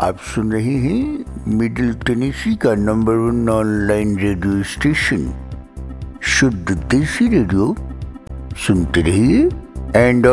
आप सुन रहे हैं मिडिल टेनेसी का नंबर 1 ऑनलाइन रेडियो स्टेशन शुद्ध देसी रेडियो। सुनते रहिए एंड